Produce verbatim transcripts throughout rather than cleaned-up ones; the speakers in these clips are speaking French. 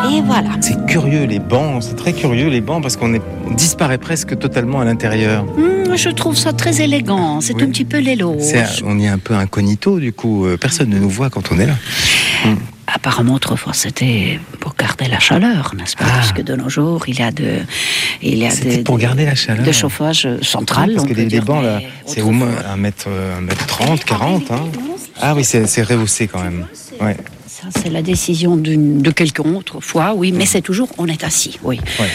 Et voilà. C'est curieux les bancs, c'est très curieux les bancs parce qu'on est, on disparaît presque totalement à l'intérieur. Mmh, je trouve ça très élégant, c'est oui. un petit peu les loges. C'est, on est un peu incognito du coup, personne ne nous voit quand on est là. Mmh. Apparemment, autrefois, c'était pour garder la chaleur, n'est-ce pas? Ah. Parce que de nos jours, il y a de, il y a c'était de, pour garder la chaleur. De chauffage central. Oui, parce que les, les bancs là, c'est au moins un mètre trente, quarante. Hein. Ah oui, c'est, c'est rehaussé quand même. Ouais. Ça, c'est la décision d'une, de quelqu'un autrefois, oui, mais c'est toujours, on est assis, oui. Ouais.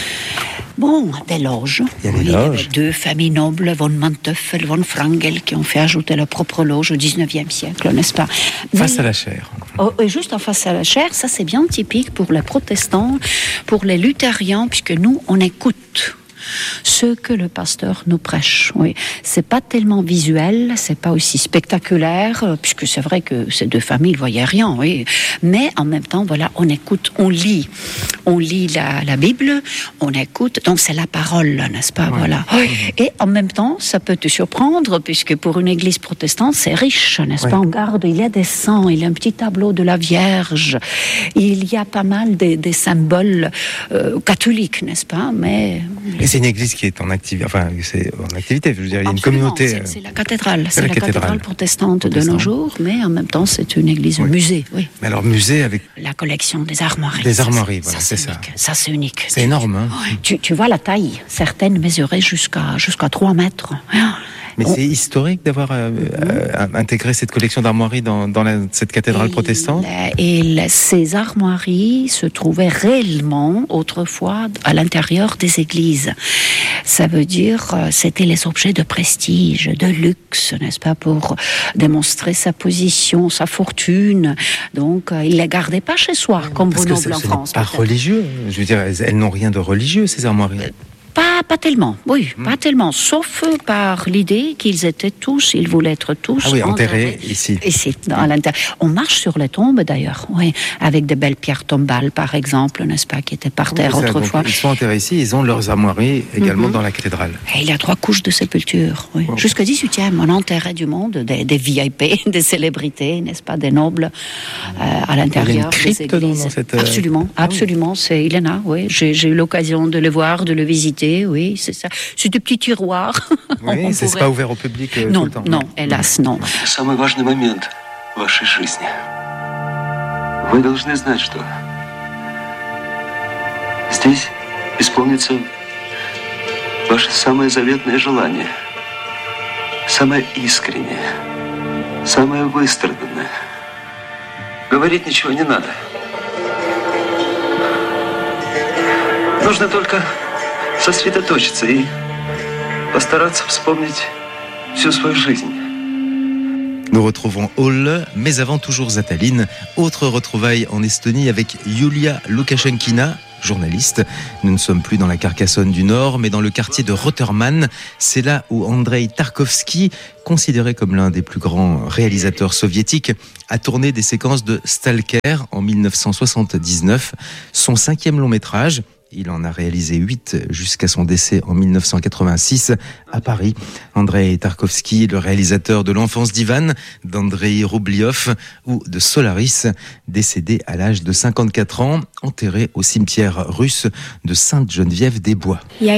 Bon, des loges. Il y a des oui, loges. Il y deux familles nobles, von Manteuffel, von Wrangel, qui ont fait ajouter leur propre loge au dix-neuvième siècle, n'est-ce pas? Face mais, à la chaire. Oh, et juste en face à la chaire, ça c'est bien typique pour les protestants, pour les luthériens, puisque nous, on écoute ce que le pasteur nous prêche. Oui, c'est pas tellement visuel, c'est pas aussi spectaculaire, puisque c'est vrai que ces deux familles ne voyaient rien, oui. Mais en même temps, voilà, on écoute, on lit, on lit la, la Bible, on écoute, donc c'est la parole, n'est-ce pas, ouais. Voilà. Oui. Et en même temps, ça peut te surprendre, puisque pour une église protestante, c'est riche, n'est-ce ouais. pas? On garde, il y a des saints, il y a un petit tableau de la Vierge, il y a pas mal des, des symboles euh, catholiques, n'est-ce pas? Mais Et c'est une église qui est en activité, enfin, c'est en activité, je veux dire, il y a une communauté. C'est, c'est la cathédrale, c'est, c'est la, la cathédrale, cathédrale protestante, protestante de nos jours, mais en même temps, c'est une église, un oui. musée, oui. Mais alors, musée avec. La collection des armoiries. Des armoiries, ça, voilà, c'est, c'est ça. Unique. Ça, c'est unique. C'est énorme, hein. Oui. Tu, tu vois la taille, certaines mesuraient jusqu'à, jusqu'à trois mètres. Mais on... c'est historique d'avoir euh, euh, intégré cette collection d'armoiries dans, dans la, cette cathédrale et protestante. La, et la, ces armoiries se trouvaient réellement autrefois à l'intérieur des églises. Ça veut dire euh, c'était les objets de prestige, de luxe, n'est-ce pas, pour démontrer sa position, sa fortune. Donc euh, il les gardait pas chez soi comme vos nobles en France. Pas religieux. Je veux dire, elles, elles n'ont rien de religieux ces armoiries. Euh, Pas, pas tellement, oui, mmh. pas tellement, sauf par l'idée qu'ils étaient tous, ils voulaient être tous ah oui, enterrés ici. Ici, dans l'intérieur. On marche sur les tombes d'ailleurs, oui, avec des belles pierres tombales par exemple, n'est-ce pas, qui étaient par terre oui, autrefois. Ils sont enterrés ici, ils ont leurs armoiries également mmh. dans la cathédrale. Et il y a trois couches de sépulture, oui. Wow. Jusqu'au dix-huitième, on enterrait du monde, des, des V I P, des célébrités, n'est-ce pas, des nobles euh, à l'intérieur. Il y a une crypte des églises. Dans cette... Absolument, absolument, c'est il y en a, oui. J'ai, j'ai eu l'occasion de le voir, de le visiter. Oui, c'est ça. C'est des petits tiroirs. Oui, c'est pourrait... pas ouvert au public euh, non, tout le temps. Non, hélas, non. Самый важный момент в вашей жизни. Вы должны знать, что здесь исполнится ваше самое заветное желание, самое искреннее, самое выстраданное. Говорить ничего не надо. Нужно только сосредоточиться и постараться вспомнить всю свою жизнь. Nous retrouvons Olle, mais avant toujours Zataline. Autre retrouvaille en Estonie avec Julia Lukashenkina, journaliste. Nous ne sommes plus dans la Carcassonne du Nord, mais dans le quartier de Rotermann. C'est là où Andrei Tarkovsky, considéré comme l'un des plus grands réalisateurs soviétiques, a tourné des séquences de Stalker en dix-neuf cent soixante-dix-neuf, son cinquième long métrage. Il en a réalisé huit jusqu'à son décès en dix-neuf cent quatre-vingt-six à Paris. Andrei Tarkovsky, le réalisateur de L'Enfance d'Ivan, d'Andrei Roubliov ou de Solaris, décédé à l'âge de cinquante-quatre ans, enterré au cimetière russe de Sainte-Geneviève-des-Bois.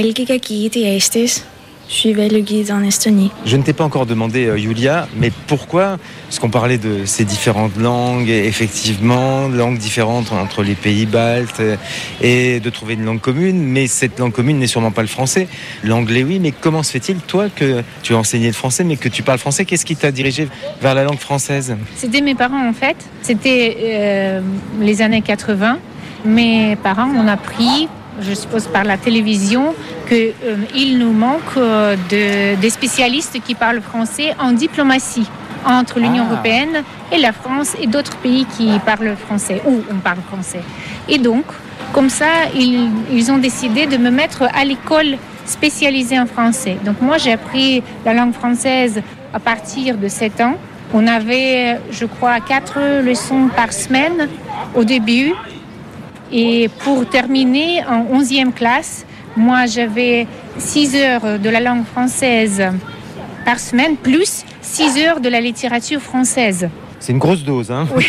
Je suivais le guide en Estonie. Je ne t'ai pas encore demandé, euh, Julia, mais pourquoi, parce qu'on parlait de ces différentes langues, effectivement, langues différentes entre les pays baltes, et de trouver une langue commune, mais cette langue commune n'est sûrement pas le français. L'anglais, oui, mais comment se fait-il, toi, que tu as enseigné le français, mais que tu parles français, qu'est-ce qui t'a dirigé vers la langue française ? C'était mes parents, en fait. C'était euh, les années quatre-vingts. Mes parents ont appris, je suppose par la télévision, qu'il euh, nous manque euh, de, des spécialistes qui parlent français en diplomatie entre l'Union ah. européenne et la France et d'autres pays qui parlent français, où on parle français. Et donc, comme ça, ils, ils ont décidé de me mettre à l'école spécialisée en français. Donc moi, j'ai appris la langue française à partir de sept ans. On avait, je crois, quatre leçons par semaine au début. Et pour terminer, en onzième classe, moi, j'avais six heures de la langue française par semaine, plus six heures de la littérature française. C'est une grosse dose, hein ? Oui.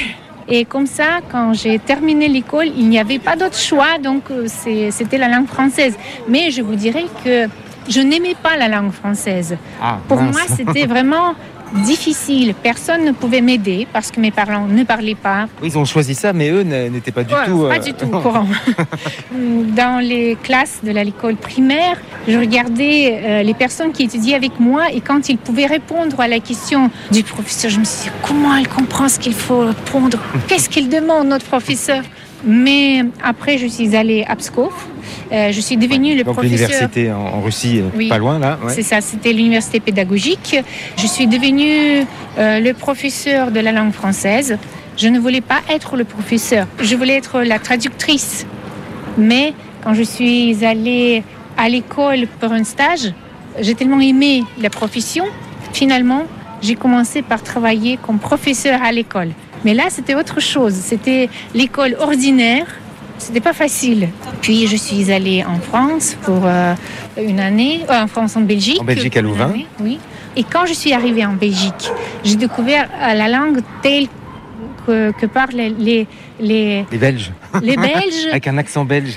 Et comme ça, quand j'ai terminé l'école, il n'y avait pas d'autre choix, donc c'est, c'était la langue française. Mais je vous dirais que je n'aimais pas la langue française. Ah, Pour mince. moi, c'était vraiment difficile. Personne ne pouvait m'aider parce que mes parents ne parlaient pas. Ils ont choisi ça, mais eux n'étaient pas du Ouais, tout... Pas euh, du tout au courant. Dans les classes de l'école primaire, je regardais euh, les personnes qui étudiaient avec moi et quand ils pouvaient répondre à la question du professeur, je me suis dit, comment elle comprend ce qu'il faut répondre? Qu'est-ce qu'il demande, notre professeur? Mais après, je suis allée à Pskov. Euh, je suis devenue le Donc professeur... l'université en, en Russie, euh, Oui. pas loin là. Ouais. C'est ça, c'était l'université pédagogique. Je suis devenue euh, le professeur de la langue française. Je ne voulais pas être le professeur, je voulais être la traductrice. Mais quand je suis allée à l'école pour un stage, j'ai tellement aimé la profession. Finalement, j'ai commencé par travailler comme professeur à l'école. Mais là, c'était autre chose. C'était l'école ordinaire. C'était pas facile. Puis je suis allée en France pour euh, une année, euh, en France, en Belgique. En Belgique, à pour une Louvain. année, oui. Et quand je suis arrivée en Belgique, j'ai découvert euh, la langue telle que, que parlent les, les, les, Les Belges, les Belges. avec un accent belge.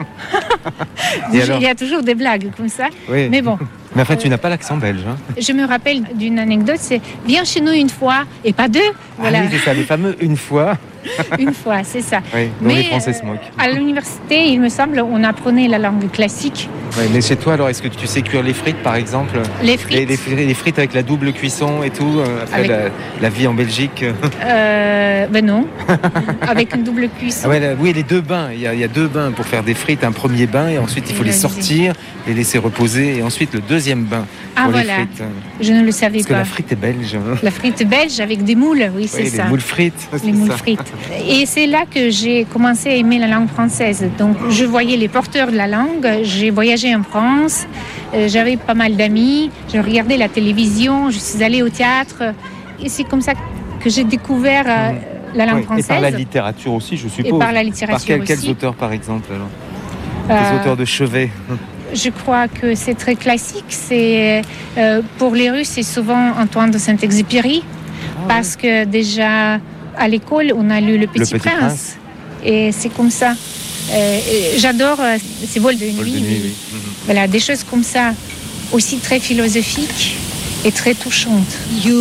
Et Il alors y a toujours des blagues comme ça. Oui. Mais bon, Mais enfin, tu n'as pas l'accent belge. Hein. je me rappelle d'une anecdote, c'est « Viens chez nous une fois et pas deux ». Voilà, Ah oui, c'est ça, les fameux une fois. une fois, c'est ça. Oui, dont Mais, les Français euh, se moquent. À l'université, il me semble, on apprenait la langue classique. Ouais, mais chez toi, alors, est-ce que tu sais cuire les frites, par exemple? Les frites, Les, les frites, les frites avec la double cuisson et tout, euh, après Avec- la, la vie en Belgique. euh, ben non, avec une double cuisson. Ah ouais, là, oui, les deux bains. Il y, a, il y a deux bains pour faire des frites. Un premier bain et ensuite il faut Et les la sortir, les laisser reposer et ensuite le deuxième bain Ah, pour voilà. les frites. Je ne le savais Parce que pas. la frite est belge. hein. La frite belge avec des moules, oui, c'est Oui, ça. les moules frites. c'est Les moules ça. frites. Et c'est là que j'ai commencé à aimer la langue française. Donc, je voyais les porteurs de la langue. J'ai voyagé en France. euh, J'avais pas mal d'amis. Je regardais la télévision. Je suis allée au théâtre. Et c'est comme ça que j'ai découvert euh, la langue Ouais, française. Et par la littérature aussi, je suppose. Et par la littérature Par quel- quels aussi. auteurs, par exemple alors Euh, Les auteurs de chevet. Je crois que c'est très classique. C'est euh, pour les Russes, c'est souvent Antoine de Saint-Exupéry, parce que déjà à l'école, on a lu Le Petit, Petit Prince. Prince. Et c'est comme ça. Euh, et j'adore euh, ces vols de nuit. Vol de nuit, oui. Mhm. Voilà, des choses comme ça, aussi très philosophiques et très touchantes.